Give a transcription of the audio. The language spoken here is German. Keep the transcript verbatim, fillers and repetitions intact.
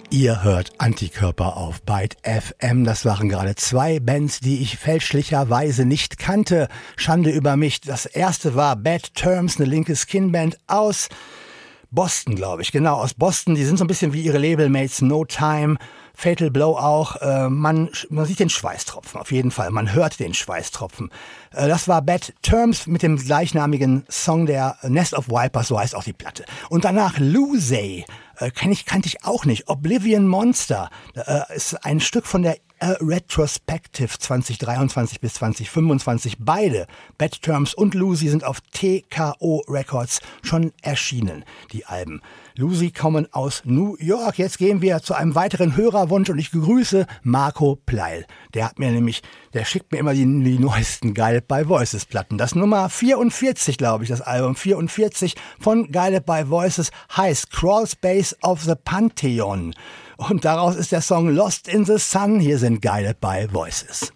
Ihr hört Antikörper auf Byte F M. Das waren gerade zwei Bands, die ich fälschlicherweise nicht kannte. Schande über mich. Das erste war Bad Terms, eine linke Skinband aus Boston, glaube ich. Genau, aus Boston. Die sind so ein bisschen wie ihre Labelmates No Time, Fatal Blow auch. Äh, man, man sieht den Schweißtropfen, auf jeden Fall. Man hört den Schweißtropfen. Äh, das war Bad Terms mit dem gleichnamigen Song der Nest of Vipers, so heißt auch die Platte. Und danach Lucy. Äh, kenn ich, kannte ich auch nicht. Oblivion Monster äh, ist ein Stück von der äh, Retrospective zwanzig dreiundzwanzig bis zwanzig fünfundzwanzig. Beide, Bad Terms und Lucy, sind auf T K O Records schon erschienen, die Alben. Lucy kommen aus New York. Jetzt gehen wir zu einem weiteren Hörerwunsch und ich grüße Marco Pleil. Der hat mir nämlich, der schickt mir immer die, die neuesten Guided by Voices Platten. Das Nummer vierundvierzig, glaube ich, das Album vierundvierzig von Guided by Voices heißt Crawl Space of the Pantheon. Und daraus ist der Song Lost in the Sun. Hier sind Guided by Voices.